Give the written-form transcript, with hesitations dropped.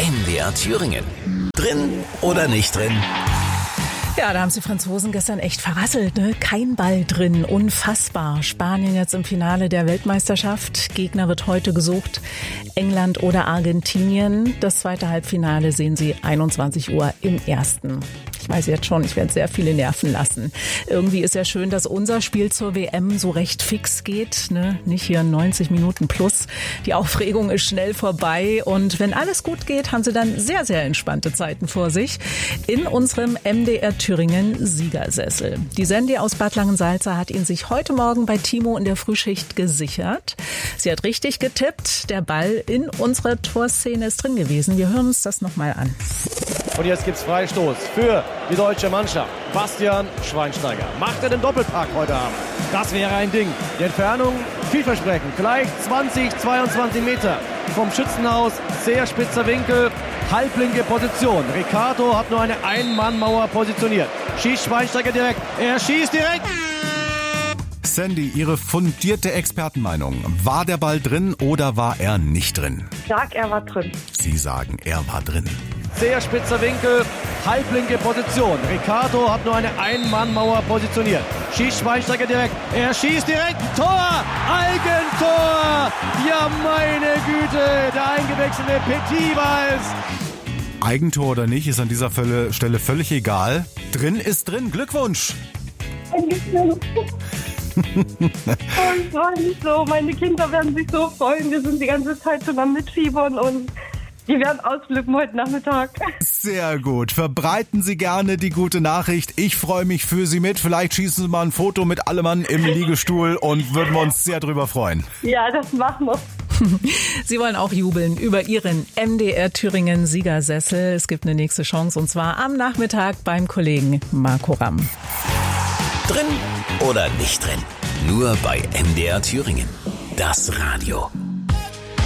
MDR Thüringen. Drin oder nicht drin? Ja, da haben die Franzosen gestern echt verrasselt, ne? Kein Ball drin, unfassbar. Spanien jetzt im Finale der Weltmeisterschaft. Gegner wird heute gesucht. England oder Argentinien. Das zweite Halbfinale sehen Sie 21 Uhr im ersten. Ich weiß jetzt schon, ich werde sehr viele nerven lassen. Irgendwie ist ja schön, dass unser Spiel zur WM so recht fix geht, ne? Nicht hier 90 Minuten plus. Die Aufregung ist schnell vorbei und wenn alles gut geht, haben Sie dann sehr, sehr entspannte Zeiten vor sich in unserem MDR Thüringen Siegersessel. Die Sandy aus Bad Langensalza hat ihn sich heute Morgen bei Timo in der Frühschicht gesichert. Sie hat richtig getippt. Der Ball in unserer Torszene ist drin gewesen. Wir hören uns das nochmal an. Und jetzt gibt's Freistoß für die deutsche Mannschaft. Bastian Schweinsteiger. Macht er den Doppelpack heute Abend? Das wäre ein Ding. Die Entfernung vielversprechend. Vielleicht 20, 22 Meter vom Schützenhaus. Sehr spitzer Winkel. Halblinke Position. Ricardo hat nur eine Ein-Mann-Mauer positioniert. Schießt Schweinsteiger direkt. Er schießt direkt. Sandy, Ihre fundierte Expertenmeinung. War der Ball drin oder war er nicht drin? Ich sag, er war drin. Sie sagen, er war drin. Sehr spitzer Winkel, halblinke Position. Ricardo hat nur eine Ein-Mann-Mauer positioniert. Schießt Schweinsteiger direkt. Er schießt direkt. Tor! Eigentor! Ja, meine Güte! Der eingewechselte Petit war es. Eigentor oder nicht, ist an dieser Stelle völlig egal. Drin ist drin. Glückwunsch! Ich freue mich so. Meine Kinder werden sich so freuen. Wir sind die ganze Zeit schon am Mitfiebern und die werden ausflippen heute Nachmittag. Sehr gut. Verbreiten Sie gerne die gute Nachricht. Ich freue mich für Sie mit. Vielleicht schießen Sie mal ein Foto mit Allemann im Liegestuhl und würden wir uns sehr drüber freuen. Ja, das machen wir. Sie wollen auch jubeln über Ihren MDR Thüringen Siegersessel. Es gibt eine nächste Chance und zwar am Nachmittag beim Kollegen Marco Ramm. Drin oder nicht drin? Nur bei MDR Thüringen. Das Radio.